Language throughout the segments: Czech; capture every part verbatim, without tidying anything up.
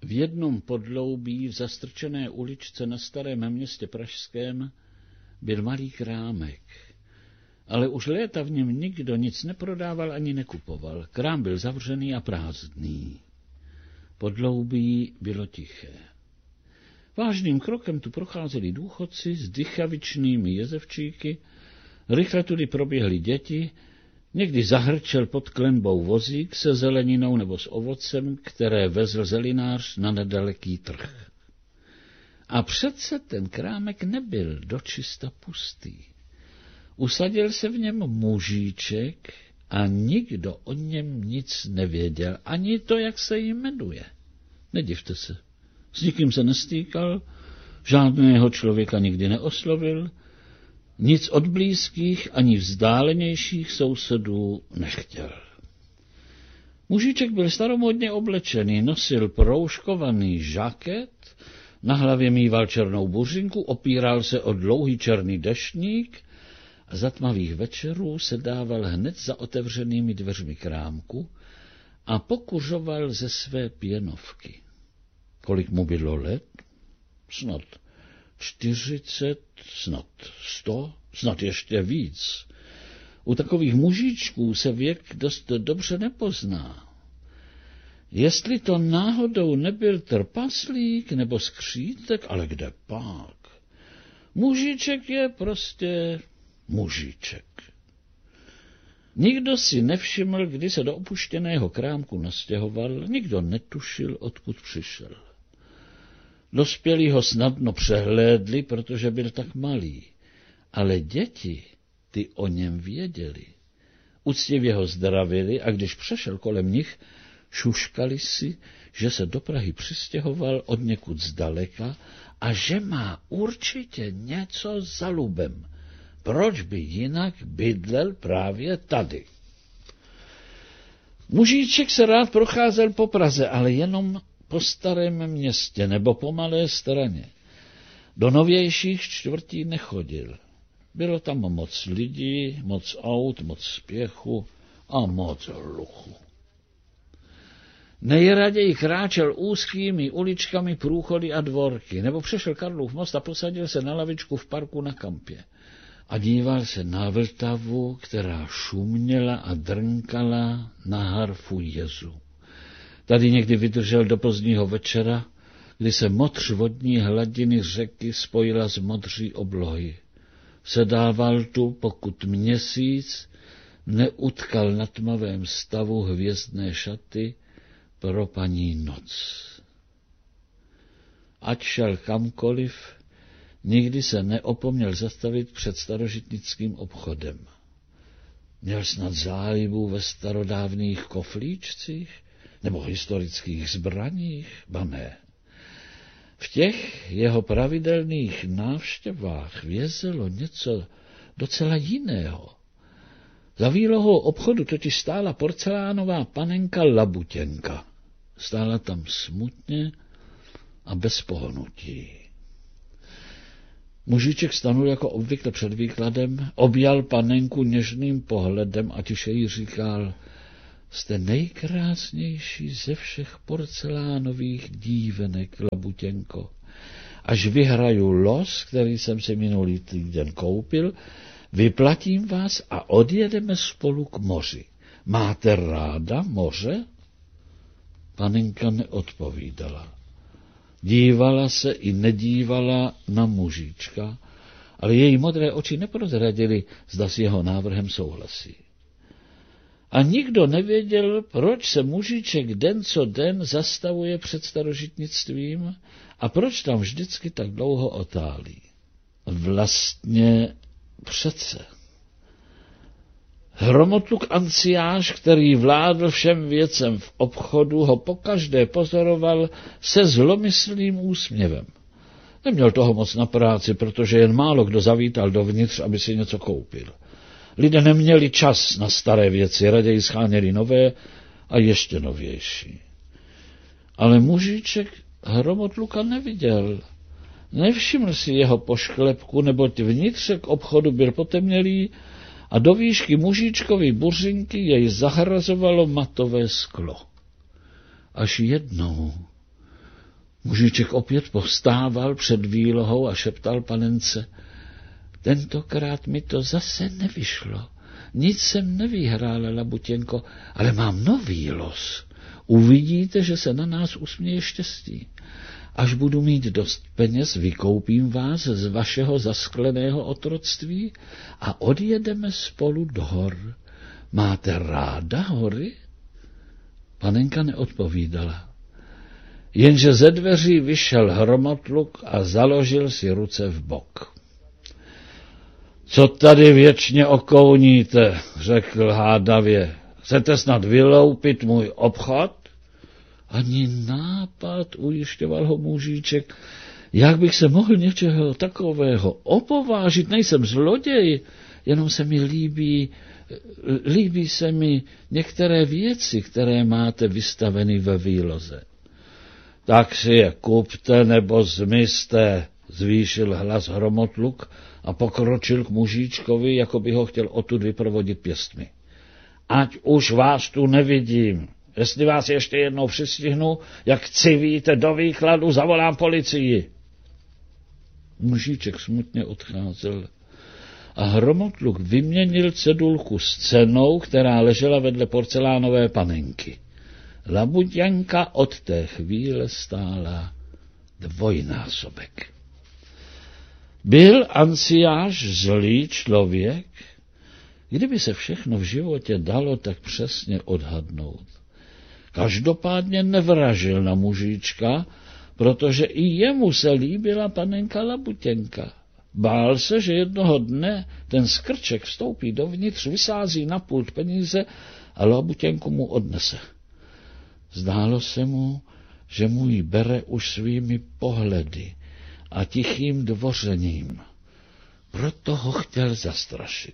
V jednom podloubí v zastrčené uličce na Starém Městě pražském byl malý krámek, ale už léta v něm nikdo nic neprodával ani nekupoval. Krám byl zavřený a prázdný. Podloubí bylo tiché. Vážným krokem tu procházeli důchodci s dychavičnými jezevčíky, rychle tudy proběhly děti, někdy zahrčel pod klenbou vozík se zeleninou nebo s ovocem, které vezl zelinář na nedaleký trh. A přece ten krámek nebyl dočista pustý. Usadil se v něm mužíček a nikdo o něm nic nevěděl, ani to, jak se jmenuje. Nedivte se, s nikým se nestýkal, žádného člověka nikdy neoslovil, nic od blízkých ani vzdálenějších sousedů nechtěl. Mužíček byl staromódně oblečený, nosil proužkovaný žaket, na hlavě mýval černou buřinku, opíral se o dlouhý černý deštník a za tmavých večerů se dával hned za otevřenými dveřmi krámku a pokuřoval ze své pěnovky. Kolik mu bylo let? Snad čtyřicet, snad sto, snad ještě víc. U takových mužičků se věk dost dobře nepozná. Jestli to náhodou nebyl trpaslík nebo skřítek, ale kde pak? Mužiček je prostě mužiček. Nikdo si nevšiml, kdy se do opuštěného krámku nastěhoval, nikdo netušil, odkud přišel. Dospělí ho snadno přehlédli, protože byl tak malý, ale děti, ty o něm věděli. Uctivě ho zdravili a když přešel kolem nich, šuškali si, že se do Prahy přistěhoval od někud zdaleka a že má určitě něco za lubem. Proč by jinak bydlel právě tady? Mužíček se rád procházel po Praze, ale jenom po Starém Městě nebo po Malé Straně. Do novějších čtvrtí nechodil. Bylo tam moc lidí, moc aut, moc spěchu a moc hluchu. Nejraději kráčel úzkými uličkami, průchody a dvorky, nebo přešel Karlův most a posadil se na lavičku v parku na kampě. A díval se na Vltavu, která šuměla a drnkala na harfu jezu. Tady někdy vydržel do pozdního večera, kdy se modř vodní hladiny řeky spojila s modří oblohy. Sedával tu, pokud měsíc neutkal na tmavém stavu hvězdné šaty pro paní noc. Ať šel kamkoliv, nikdy se neopomněl zastavit před starožitnickým obchodem. Měl snad zálibu ve starodávných koflíčcích nebo historických zbraních? Ba ne. V těch jeho pravidelných návštěvách vězelo něco docela jiného. Za výlohou obchodu totiž stála porcelánová panenka Labutěnka. Stála tam smutně a bez pohnutí. Mužiček stanul jako obvykle před výkladem, objal panenku něžným pohledem a tiše jí říkal: jste nejkrásnější ze všech porcelánových dívenek, Labutěnko. Až vyhraju los, který jsem si minulý týden koupil, vyplatím vás a odjedeme spolu k moři. Máte ráda moře? Panenka neodpovídala. Dívala se i nedívala na mužička, ale její modré oči neprozradily, zda s jeho návrhem souhlasí. A nikdo nevěděl, proč se mužiček den co den zastavuje před starožitnictvím a proč tam vždycky tak dlouho otálí. Vlastně přece. Hromotluk anciáš, který vládl všem věcem v obchodu, ho pokaždé pozoroval se zlomyslným úsměvem. Neměl toho moc na práci, protože jen málo kdo zavítal dovnitř, aby si něco koupil. Lidé neměli čas na staré věci, raději scháněli nové a ještě novější. Ale mužiček Hromotluka neviděl. Nevšiml si jeho pošklepku, neboť vnitřek obchodu byl potemnělý a do výšky mužičkovy buřinky jej zahrazovalo matové sklo. Až jednou, Mužíček opět povstával před výlohou a šeptal panence: tentokrát mi to zase nevyšlo. Nic jsem nevyhrála, Labutěnko, ale mám nový los. Uvidíte, že se na nás usměje štěstí. Až budu mít dost peněz, vykoupím vás z vašeho zaskleného otroctví a odjedeme spolu do hor. Máte ráda hory? Panenka neodpovídala. Jenže ze dveří vyšel Hromotluk a založil si ruce v bok. Co tady věčně okouníte, řekl hádavě. Chcete snad vyloupit můj obchod? Ani nápad, ujišťoval ho mužíček. Jak bych se mohl něčeho takového opovážit? Nejsem zloděj, jenom se mi líbí, líbí se mi některé věci, které máte vystaveny ve výloze. Tak si je kupte nebo zmizte, zvýšil hlas Hromotluk a pokročil k mužíčkovi, jako by ho chtěl odtud vyprovodit pěstmi. Ať už vás tu nevidím. Jestli vás ještě jednou přistihnu, jak civíte do výkladu, zavolám policii. Mužíček smutně odcházel a Hromotluk vyměnil cedulku s cenou, která ležela vedle porcelánové panenky. Labuťanka od té chvíle stála dvojnásobek. Byl Anciáš zlý člověk? Kdyby se všechno v životě dalo tak přesně odhadnout. Každopádně nevražil na mužíčka, protože i jemu se líbila panenka Labutěnka. Bál se, že jednoho dne ten skrček vstoupí dovnitř, vysází na pult peníze a Labutěnku mu odnese. Zdálo se mu, že mu ji bere už svými pohledy a tichým dvořením. Proto ho chtěl zastrašit.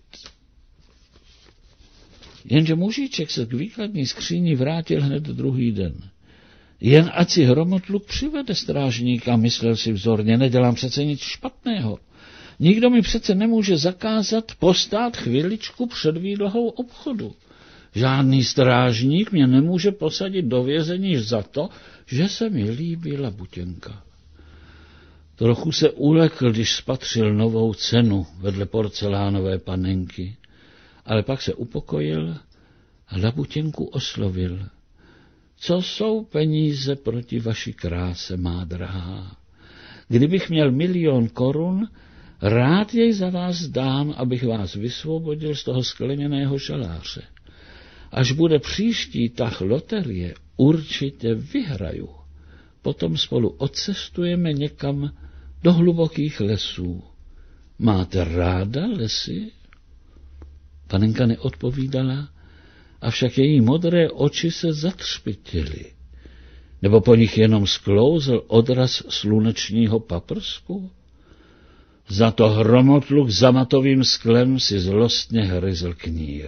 Jenže mužíček se k výkladní skříni vrátil hned druhý den. Jen ať si Hromotluk přivede strážníka, myslel si vzorně, nedělám přece nic špatného. Nikdo mi přece nemůže zakázat postát chviličku před výlohou obchodu. Žádný strážník mě nemůže posadit do vězení za to, že se mi líbí Labutěnka. Trochu se ulekl, když spatřil novou cenu vedle porcelánové panenky, ale pak se upokojil a Labutěnku oslovil. Co jsou peníze proti vaší kráse, má drahá? Kdybych měl milion korun, rád jej za vás dám, abych vás vysvobodil z toho skleněného žaláře. Až bude příští tah loterie, určitě vyhraju. Potom spolu odcestujeme někam do hlubokých lesů. Máte ráda lesy? Panenka neodpovídala, avšak její modré oči se zatřpitily. Nebo po nich jenom sklouzl odraz slunečního paprsku? Za to Hromotluk za matovým sklem si zlostně hryzl knír.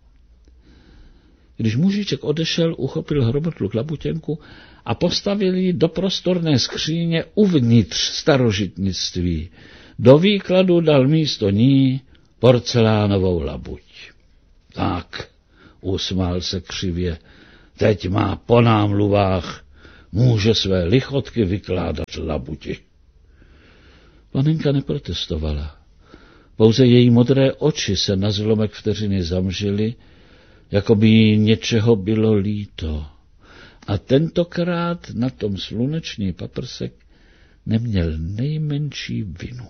Když mužíček odešel, uchopil Hromotluk Labutěnku a postavil ji do prostorné skříně uvnitř starožitnictví. Do výkladu dal místo ní porcelánovou labuť. Tak, usmál se křivě, teď má po námluvách, může své lichotky vykládat labuti. Panenka neprotestovala. Pouze její modré oči se na zlomek vteřiny zamžily, jako by jí něčeho bylo líto. A tentokrát na tom sluneční paprsek neměl nejmenší vinu.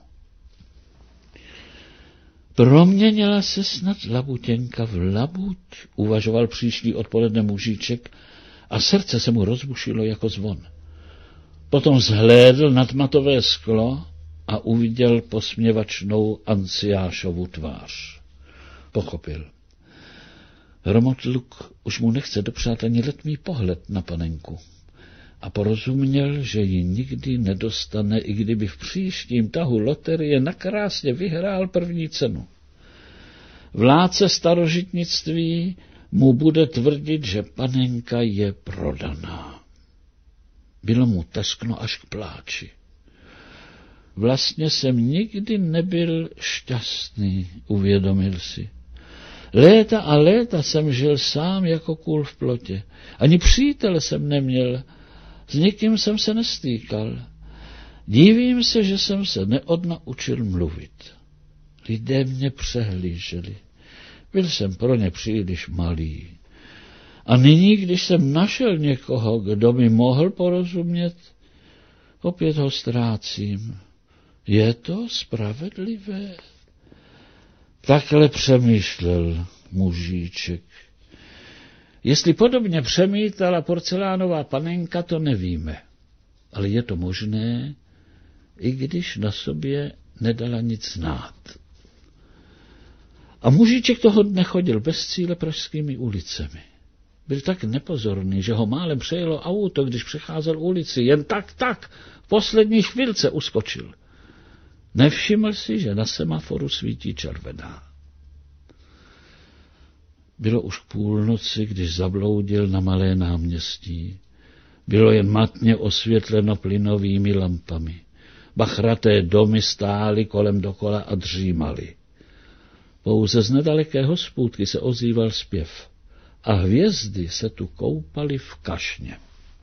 Proměnila se snad Labutěnka v labuť, uvažoval příští odpoledne mužíček a srdce se mu rozbušilo jako zvon. Potom zhlédl nad matové sklo a uviděl posměvačnou Anciášovu tvář. Pochopil. Hromotluk už mu nechce dopřát ani letmý pohled na panenku a porozuměl, že ji nikdy nedostane, i kdyby v příštím tahu loterie nakrásně vyhrál první cenu. Vládce starožitnictví mu bude tvrdit, že panenka je prodaná. Bylo mu teskno až k pláči. Vlastně jsem nikdy nebyl šťastný, uvědomil si. Léta a léta jsem žil sám jako kůl v plotě. Ani přítele jsem neměl. S nikým jsem se nestýkal. Divím se, že jsem se neodnaučil mluvit. Lidé mě přehlíželi. Byl jsem pro ně příliš malý. A nyní, když jsem našel někoho, kdo mi mohl porozumět, opět ho ztrácím. Je to spravedlivé? Takhle přemýšlel mužíček. Jestli podobně přemítala porcelánová panenka, to nevíme. Ale je to možné, i když na sobě nedala nic znát. A mužíček toho dne chodil bez cíle pražskými ulicemi. Byl tak nepozorný, že ho málem přejelo auto, když přecházel ulici. Jen tak, tak, v poslední chvilce uskočil. Nevšiml si, že na semaforu svítí červená. Bylo už k půlnoci, když zabloudil na malé náměstí. Bylo jen matně osvětleno plynovými lampami. Bachraté domy stály kolem dokola a dřímaly. Pouze z nedalekého spůdky se ozýval zpěv a hvězdy se tu koupaly v kašně.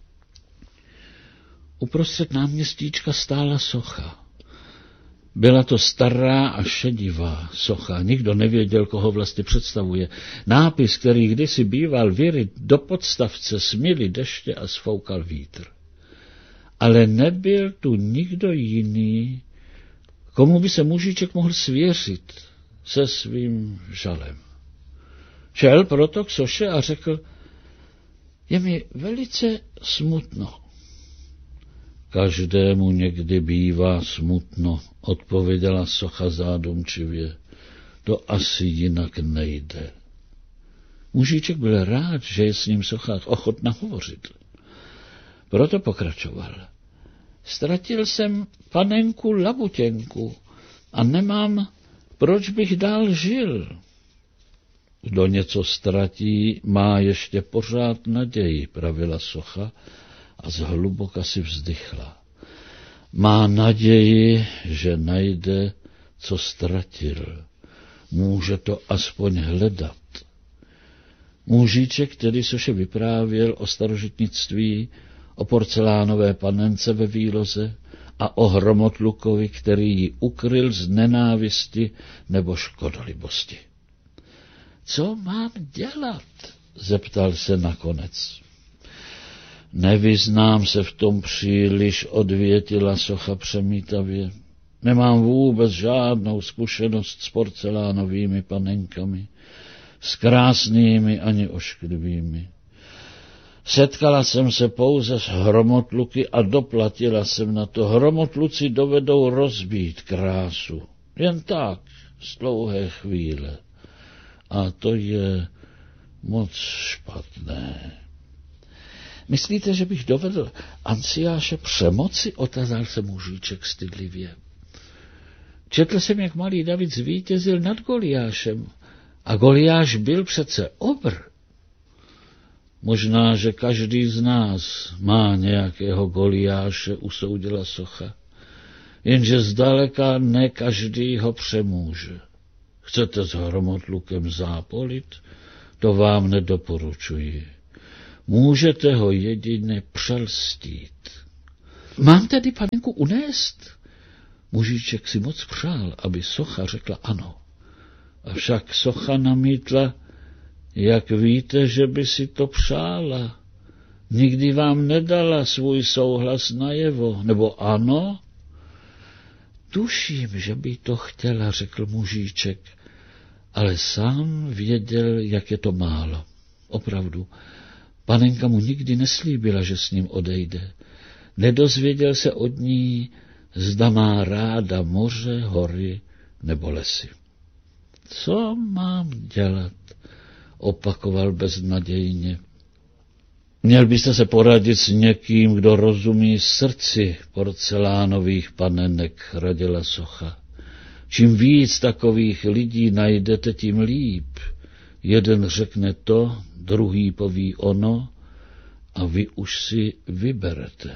Uprostřed náměstíčka stála socha. Byla to stará a šedivá socha. Nikdo nevěděl, koho vlastně představuje. Nápis, který kdysi býval vyryt do podstavce, smily deště a sfoukal vítr. Ale nebyl tu nikdo jiný, komu by se mužíček mohl svěřit se svým žalem. Šel proto k soše a řekl, je mi velice smutno. Každému někdy bývá smutno, odpověděla socha zádomčivě. To asi jinak nejde. Mužíček byl rád, že je s ním socha ochotna hovořit. Proto pokračoval. Ztratil jsem panenku Labutěnku a nemám, proč bych dál žil. Kdo něco ztratí, má ještě pořád naději, pravila socha a zhluboka si vzdychla. Má naději, že najde, co ztratil. Může to aspoň hledat. Mužíček tedy soše vyprávěl o starožitnictví, o porcelánové panence ve výloze a o hromotlukovi, který ji ukryl z nenávisti nebo škodolibosti. Co mám dělat? Zeptal se nakonec. Nevyznám se v tom příliš, odvětila socha přemítavě. Nemám vůbec žádnou zkušenost s porcelánovými panenkami, s krásnými ani ošklivými. Setkala jsem se pouze s hromotluky a doplatila jsem na to. Hromotluci dovedou rozbít krásu. Jen tak, z dlouhé chvíle. A to je moc špatné. Myslíte, že bych dovedl Anciáše přemoci? Otázal se mužíček stydlivě. Četl jsem, jak malý David zvítězil nad Goliášem. A Goliáš byl přece obr. Možná, že každý z nás má nějakého Goliáše, usoudila socha. Jenže zdaleka ne každý ho přemůže. Chcete s hromotlukem zápolit? To vám nedoporučuji. Můžete ho jedině přelstít. Mám tedy panenku unést? Mužíček si moc přál, aby socha řekla ano. Avšak socha namítla, jak víte, že by si to přála? Nikdy vám nedala svůj souhlas najevo, nebo ano? Tuším, že by to chtěla, řekl mužíček, ale sám věděl, jak je to málo. Opravdu, panenka mu nikdy neslíbila, že s ním odejde. Nedozvěděl se od ní, zda má ráda moře, hory nebo lesy. Co mám dělat? Opakoval beznadějně. Měl byste se poradit s někým, kdo rozumí srdci porcelánových panenek, radila socha. Čím víc takových lidí najdete, tím líp. Jeden řekne to, druhý poví ono a vy už si vyberete.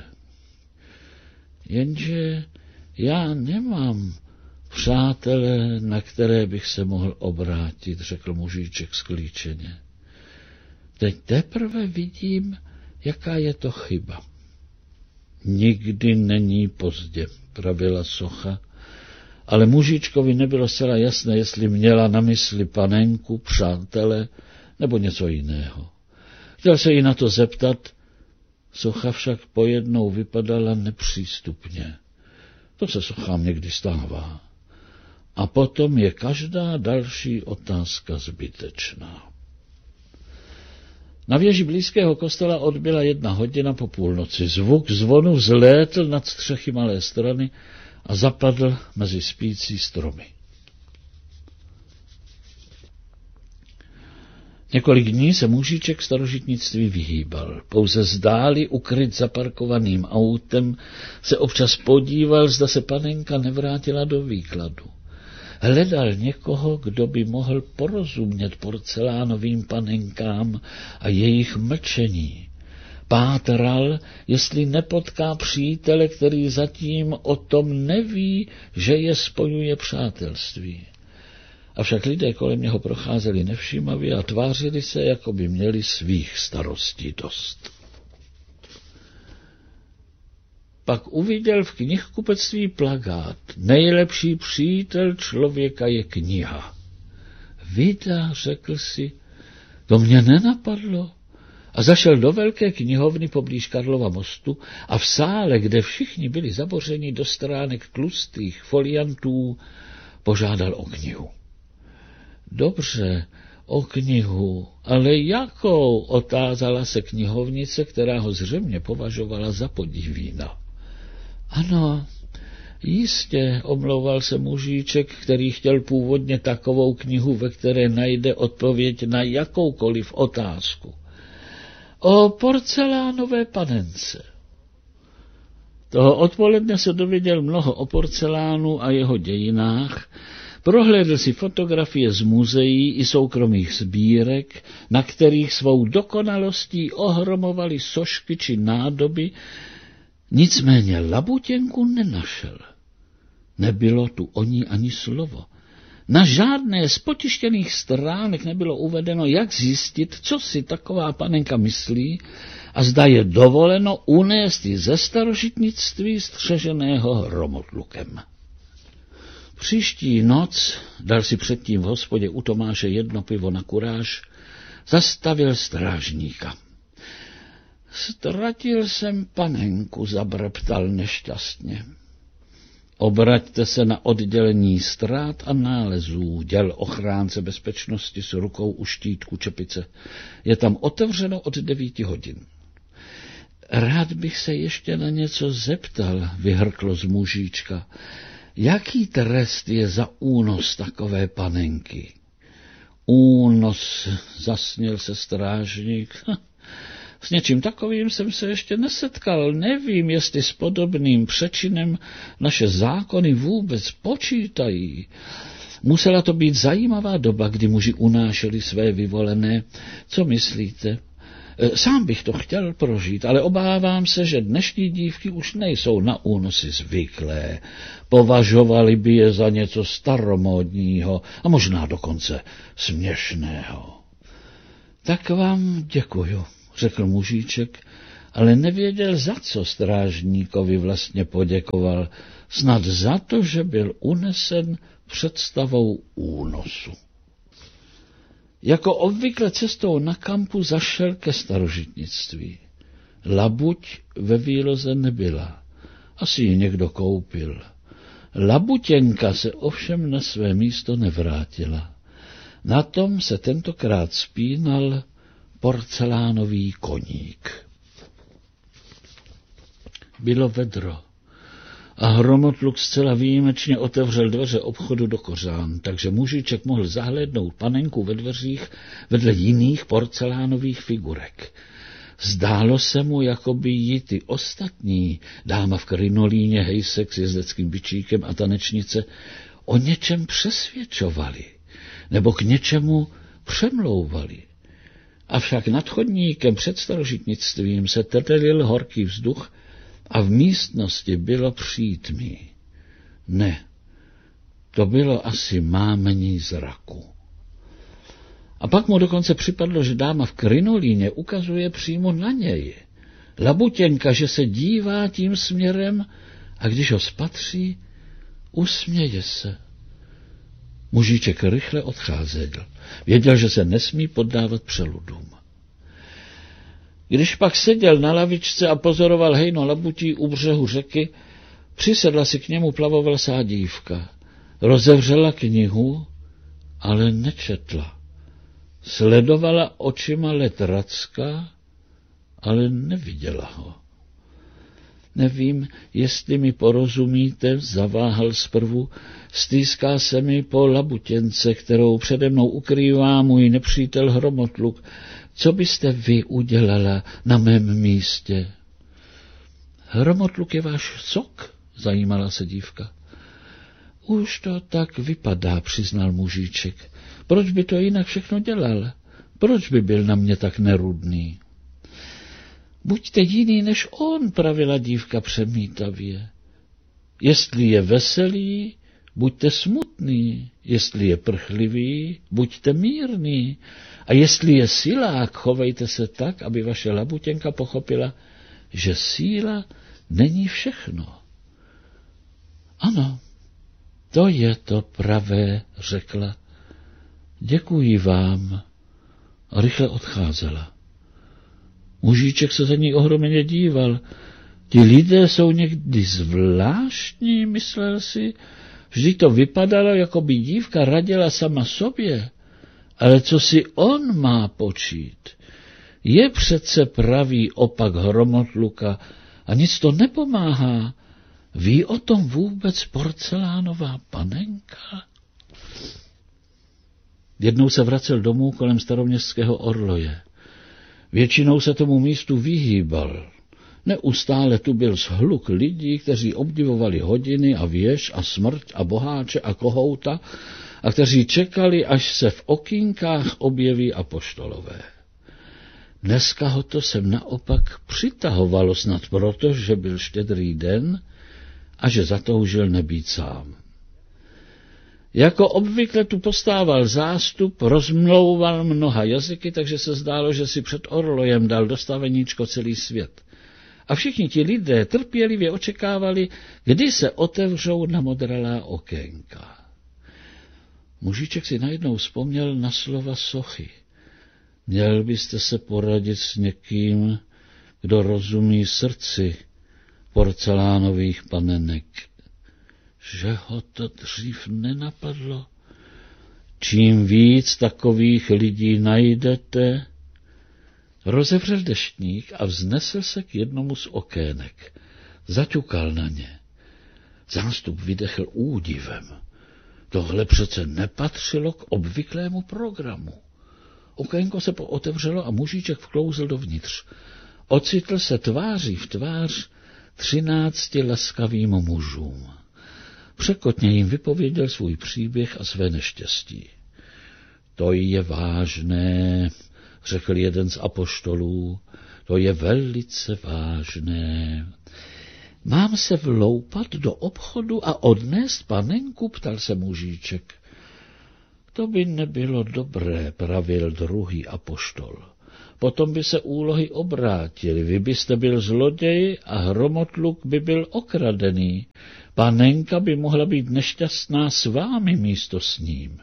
Jenže já nemám přátele, na které bych se mohl obrátit, řekl mužíček sklíčeně. Teď teprve vidím, jaká je to chyba. Nikdy není pozdě, pravila socha, ale mužičkovi nebylo zcela jasné, jestli měla na mysli panenku, přátele nebo něco jiného. Chtěl se jí na to zeptat, socha však pojednou vypadala nepřístupně. To se sochám někdy stává. A potom je každá další otázka zbytečná. Na věži blízkého kostela odbyla jedna hodina po půlnoci. Zvuk zvonu vzlétl nad střechy malé strany a zapadl mezi spící stromy. Několik dní se mužiček starožitnictví vyhýbal. Pouze zdáli, ukryt zaparkovaným autem, se občas podíval, zda se panenka nevrátila do výkladu. Hledal někoho, kdo by mohl porozumět porcelánovým panenkám a jejich mlčení. Pátral, jestli nepotká přítele, který zatím o tom neví, že je spojuje přátelství. Avšak lidé kolem něho procházeli nevšímavě a tvářili se, jako by měli svých starostí dost. Pak uviděl v knihkupectví plakát: Nejlepší přítel člověka je kniha. Vida, řekl si, to mě nenapadlo. A zašel do velké knihovny poblíž Karlova mostu a v sále, kde všichni byli zabořeni do stránek tlustých foliantů, požádal o knihu. Dobře, o knihu, ale jakou? Otázala se knihovnice, která ho zřejmě považovala za podivína. Ano, jistě, omlouval se mužíček, který chtěl původně takovou knihu, ve které najde odpověď na jakoukoliv otázku. O porcelánové panence. Toho odpoledne se dověděl mnoho o porcelánu a jeho dějinách, prohlédl si fotografie z muzeí i soukromých sbírek, na kterých svou dokonalostí ohromovaly sošky či nádoby, nicméně labutěnku nenašel. Nebylo tu o ní ani slovo. Na žádné z potištěných stránek nebylo uvedeno, jak zjistit, co si taková panenka myslí a zda je dovoleno unést ji ze starožitnictví střeženého hromotlukem. Příští noc, dal si předtím v hospodě u Tomáše jedno pivo na kuráž, zastavil strážníka. Ztratil jsem panenku, zabreptal nešťastně. Obraťte se na oddělení ztrát a nálezů, děl ochránce bezpečnosti s rukou u štítku čepice. Je tam otevřeno od devíti hodin. Rád bych se ještě na něco zeptal, vyhrklo z mužíčka. Jaký trest je za únos takové panenky? Únos, zasněl se strážník. S něčím takovým jsem se ještě nesetkal. Nevím, jestli s podobným přečinem naše zákony vůbec počítají. Musela to být zajímavá doba, kdy muži unášeli své vyvolené. Co myslíte? Sám bych to chtěl prožít, ale obávám se, že dnešní dívky už nejsou na únosy zvyklé. Považovali by je za něco staromódního a možná dokonce směšného. Tak vám děkuju, řekl mužíček, ale nevěděl, za co strážníkovi vlastně poděkoval. Snad za to, že byl unesen představou únosu. Jako obvykle cestou na kampu zašel ke starožitnictví. Labuť ve výloze nebyla. Asi ji někdo koupil. Labutěnka se ovšem na své místo nevrátila. Na tom se tentokrát spínal porcelánový koník. Bylo vedro a hromotluk zcela výjimečně otevřel dveře obchodu do kořán, takže mužiček mohl zahlédnout panenku ve dveřích vedle jiných porcelánových figurek. Zdálo se mu, jako by ji ty ostatní, dáma v krinolíně, hejsek s jezdeckým bičíkem a tanečnice, o něčem přesvědčovali nebo k něčemu přemlouvali. Avšak nad chodníkem před starožitnictvím se tetelil horký vzduch a v místnosti bylo přítmí. Ne, to bylo asi mámení zraku. A pak mu dokonce připadlo, že dáma v krinolíně ukazuje přímo na něj. Labutěnka, že se dívá tím směrem a když ho spatří, usměje se. Mužíček rychle odcházel. Věděl, že se nesmí poddávat přeludům. Když pak seděl na lavičce a pozoroval hejno labutí u břehu řeky, přisedla si k němu plavovlasá dívka. Rozevřela knihu, ale nečetla. Sledovala očima let Racka, ale neviděla ho. Nevím, jestli mi porozumíte, zaváhal zprvu, stýská se mi po labutěnce, kterou přede mnou ukrývá můj nepřítel Hromotluk. Co byste vy udělala na mém místě? Hromotluk je váš sok? Zajímala se dívka. Už to tak vypadá, přiznal mužíček. Proč by to jinak všechno dělal? Proč by byl na mě tak nerudný? Buďte jiný než on, pravila dívka přemítavě. Jestli je veselý, buďte smutný, jestli je prchlivý, buďte mírný. A jestli je silák, chovejte se tak, aby vaše labutěnka pochopila, že síla není všechno. Ano, to je to pravé, řekla. Děkuji vám. A rychle odcházela. Mužíček se za ní ohromně díval. Ti lidé jsou někdy zvláštní, myslel si. Vždy to vypadalo, jako by dívka radila sama sobě. Ale co si on má počít? Je přece pravý opak Hromotluka a nic to nepomáhá. Ví o tom vůbec porcelánová panenka? Jednou se vracel domů kolem staroměstského orloje. Většinou se tomu místu vyhýbal. Neustále tu byl shluk lidí, kteří obdivovali hodiny a věž a smrť a boháče a kohouta a kteří čekali, až se v okýnkách objeví apoštolové. Dneska ho to sem naopak přitahovalo snad proto, že byl štědrý den a že zatoužil nebýt sám. Jako obvykle tu postával zástup, rozmlouval mnoha jazyky, takže se zdálo, že si před orlojem dal dostaveníčko celý svět. A všichni ti lidé trpělivě očekávali, kdy se otevřou namodralá okénka. Mužíček si najednou vzpomněl na slova sochy. Měl byste se poradit s někým, kdo rozumí srdci porcelánových panenek. Že ho to dřív nenapadlo. Čím víc takových lidí najdete, rozevřel deštník a vznesl se k jednomu z okének. Zaťukal na ně. Zástup vydechl údivem. Tohle přece nepatřilo k obvyklému programu. Okénko se pootevřelo a mužíček vklouzl dovnitř. Ocitl se tváří v tvář třinácti laskavým mužům. Překotně jim vypověděl svůj příběh a své neštěstí. To je vážné, řekl jeden z apoštolů, to je velice vážné. Mám se vloupat do obchodu a odnést panenku, ptal se mužíček. To by nebylo dobré, pravil druhý apoštol. Potom by se úlohy obrátily, vy byste byl zloděj a Hromotluk by byl okradený. Panenka by mohla být nešťastná s vámi místo s ním.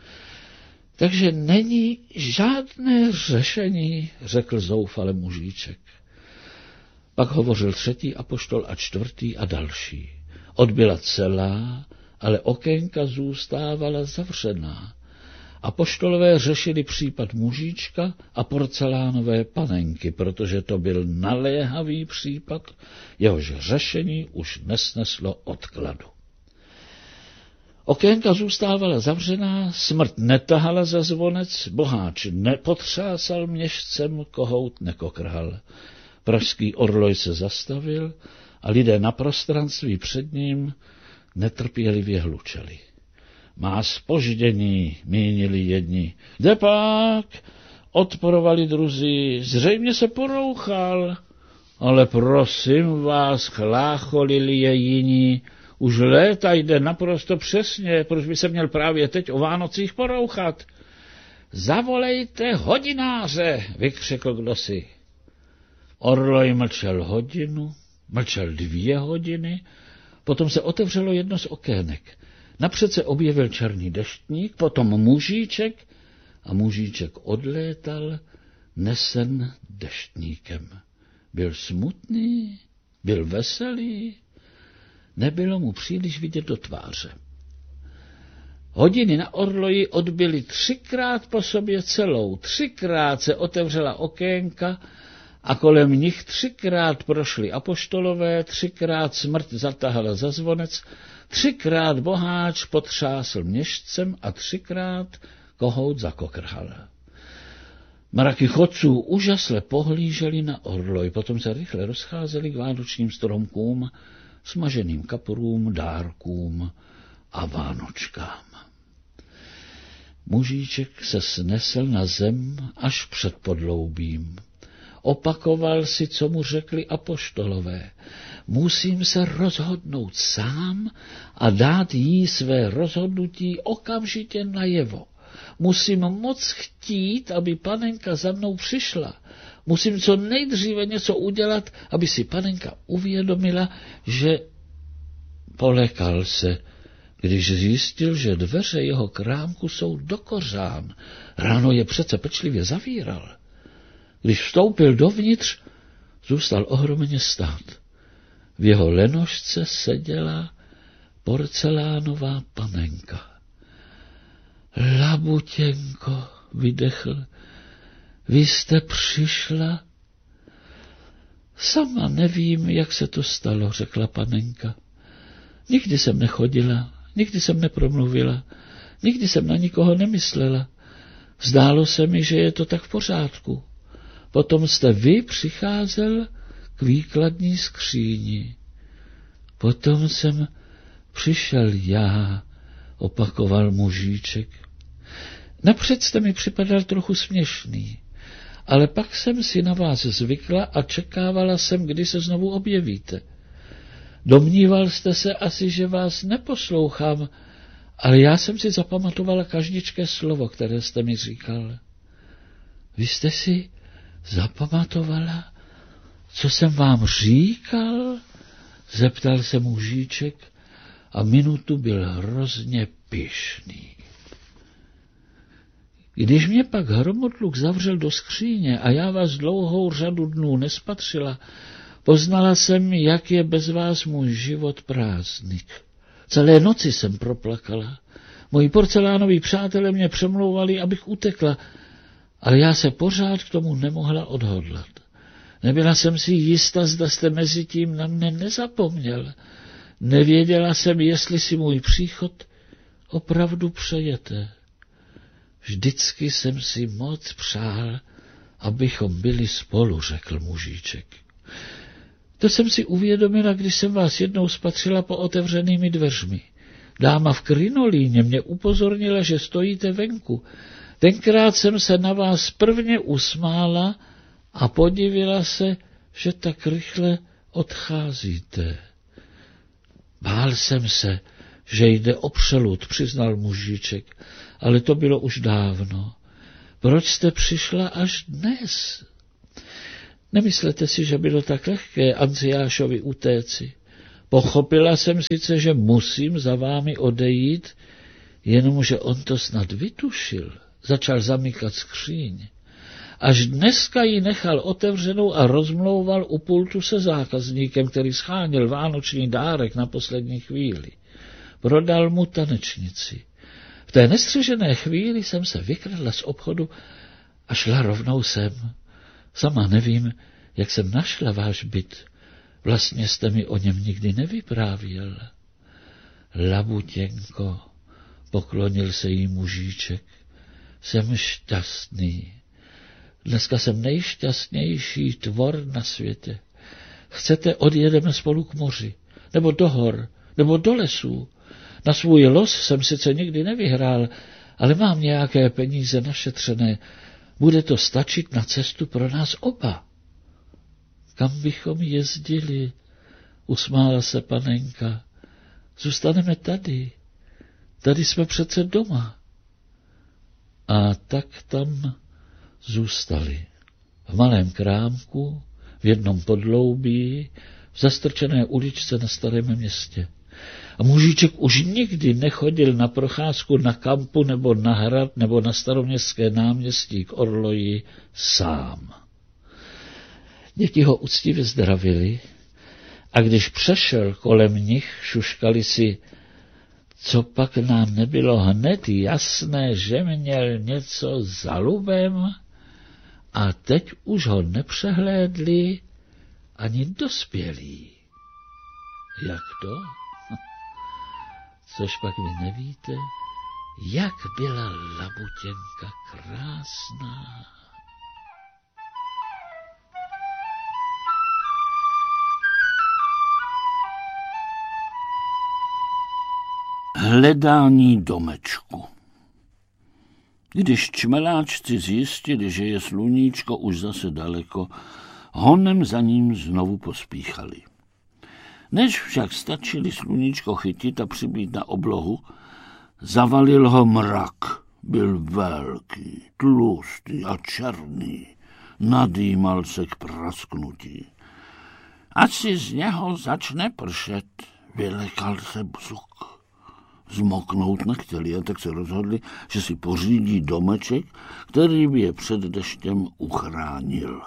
Takže není žádné řešení, řekl zoufale mužíček. Pak hovořil třetí apoštol a čtvrtý a další. Odbyla celá, ale okénka zůstávala zavřená. Apoštolové řešili případ mužíčka a porcelánové panenky, protože to byl naléhavý případ, jehož řešení už nesneslo odkladu. Okénka zůstávala zavřená, smrt netahala za zvonec, boháč nepotřásal měšcem, kohout nekokrhal. Pražský orloj se zastavil a lidé na prostranství před ním netrpělivě hlučeli. Má zpoždění, mínili jedni. Depak, odporovali druzí, zřejmě se porouchal. Ale prosím vás, chlácholili je jiní, už léta jde naprosto přesně, proč by se měl právě teď o Vánocích porouchat. Zavolejte hodináře, vykřikl kdosi. Orloj mlčel hodinu, mlčel dvě hodiny, potom se otevřelo jedno z okének. Napřed se objevil černý deštník, potom mužíček a mužíček odlétal, nesen deštníkem. Byl smutný, byl veselý, nebylo mu příliš vidět do tváře. Hodiny na orloji odbyly třikrát po sobě celou, třikrát se otevřela okénka a kolem nich třikrát prošli apoštolové, třikrát smrt zatahala za zvonec, třikrát boháč potřásl měšcem a třikrát kohout zakokrhal. Mraky chodců úžasle pohlíželi na orloj, potom se rychle rozcházeli k vánočním stromkům, smaženým kaprům, dárkům a vánočkám. Mužíček se snesl na zem až před podloubím. Opakoval si, co mu řekli apoštolové. Musím se rozhodnout sám a dát jí své rozhodnutí okamžitě najevo. Musím moc chtít, aby panenka za mnou přišla. Musím co nejdříve něco udělat, aby si panenka uvědomila, že polekal se, když zjistil, že dveře jeho krámku jsou dokořán. Ráno je přece pečlivě zavíral. Když vstoupil dovnitř, zůstal ohromně stát. V jeho lenošce seděla porcelánová panenka. Labutěnko, vydechl, vy jste přišla? Sama nevím, jak se to stalo, řekla panenka. Nikdy jsem nechodila, nikdy jsem nepromluvila, nikdy jsem na nikoho nemyslela. Zdálo se mi, že je to tak v pořádku. Potom jste vy přicházel k výkladní skříni. Potom jsem přišel já, opakoval mužíček. Napřed jste mi připadal trochu směšný, ale pak jsem si na vás zvykla a čekávala jsem, kdy se znovu objevíte. Domníval jste se asi, že vás neposlouchám, ale já jsem si zapamatovala každičké slovo, které jste mi říkal. Vy jste si zapamatovala, co jsem vám říkal? Zeptal se mužíček a minutu byl hrozně pyšný. Když mě pak hromotluk zavřel do skříně a já vás dlouhou řadu dnů nespatřila, poznala jsem, jak je bez vás můj život prázdný. Celé noci jsem proplakala. Moji porcelánoví přátelé mě přemlouvali, abych utekla, ale já se pořád k tomu nemohla odhodlat. Nebyla jsem si jistá, zda jste mezi tím na mne nezapomněl. Nevěděla jsem, jestli si můj příchod opravdu přejete. Vždycky jsem si moc přál, abychom byli spolu, řekl mužíček. To jsem si uvědomila, když jsem vás jednou spatřila po otevřenými dveřmi. Dáma v krinolíně mě upozornila, že stojíte venku. Tenkrát jsem se na vás prvně usmála a podivila se, že tak rychle odcházíte. Bál jsem se, že jde o přelud, přiznal mužíček, ale to bylo už dávno. Proč jste přišla až dnes? Nemyslete si, že bylo tak lehké Anciášovi utéci. Pochopila jsem sice, že musím za vámi odejít, jenomže on to snad vytušil. Začal zamykat skříň. Až dneska ji nechal otevřenou a rozmlouval u pultu se zákazníkem, který scháněl vánoční dárek na poslední chvíli. Prodal mu tanečnici. V té nestřežené chvíli jsem se vykradla z obchodu a šla rovnou sem. Sama nevím, jak jsem našla váš byt. Vlastně jste mi o něm nikdy nevyprávěl. Labutěnko, poklonil se jí mužíček, jsem šťastný. Dneska jsem nejšťastnější tvor na světě. Chcete, odjedeme spolu k moři, nebo do hor, nebo do lesů. Na svůj los jsem sice nikdy nevyhrál, ale mám nějaké peníze našetřené. Bude to stačit na cestu pro nás oba. Kam bychom jezdili? Usmála se panenka. Zůstaneme tady. Tady jsme přece doma. A tak tam zůstali. V malém krámku, v jednom podloubí, v zastrčené uličce na Starém Městě. A mužíček už nikdy nechodil na procházku na Kampu nebo na hrad nebo na Staroměstské náměstí k Orloji sám. Děti ho uctivě zdravili a když přešel kolem nich, šuškali si, co pak nám nebylo hned jasné, že měl něco za lubem, a teď už ho nepřehlédli ani dospělí. Jak to? Což pak vy nevíte, jak byla Labutěnka krásná. Hledání domečku. Když čmeláčci zjistili, že je sluníčko už zase daleko, honem za ním znovu pospíchali. Než však stačili sluníčko chytit a přibít na oblohu, zavalil ho mrak. Byl velký, tlustý a černý. Nadýmal se k prasknutí. Ať si z něho začne pršet, vylekal se Bzuk. Zmoknout nechtěli, a tak se rozhodli, že si pořídí domeček, který by je před deštěm uchránil.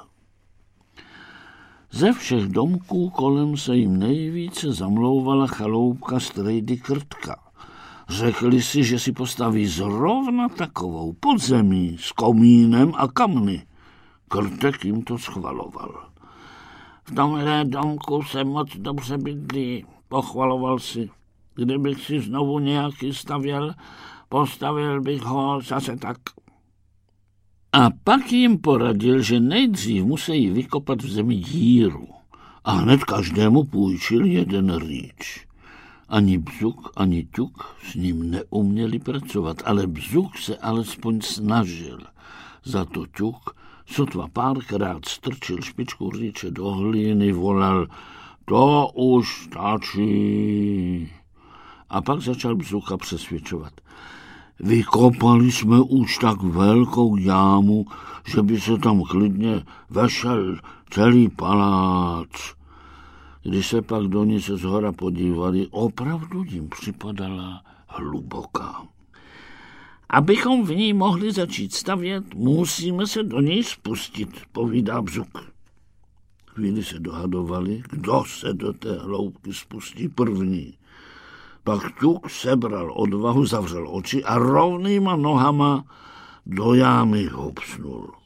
Ze všech domků kolem se jim nejvíce zamlouvala chaloupka strejdy Krtka. Řekli si, že si postaví zrovna takovou pod zemí s komínem a kamny. Krtek jim to schvaloval. V tomhle domku se moc dobře bydlí, pochvaloval si. Kdybych si znovu nějaký stavěl, postavil bych ho zase tak. A pak jim poradil, že nejdřív musí vykopat v zemi díru a hned každému půjčil jeden rýč. Ani Bzuk, ani Ťuk s ním neuměli pracovat, ale Bzuk se alespoň snažil. Za to Ťuk sotva párkrát strčil špičku rýče do hlíny, volal, to už stačí. A pak začal Bzuka přesvědčovat. Vykopali jsme už tak velkou jámu, že by se tam klidně vešel celý palác. Když se pak do ní se zhora podívali, opravdu jim připadala hluboká. Abychom v ní mohli začít stavět, musíme se do ní spustit, povídá Bzuk. Chvíli se dohadovali, kdo se do té hloubky spustí první. Pak Ťuk sebral odvahu, zavřel oči a rovnýma nohama do jámy hopsnul.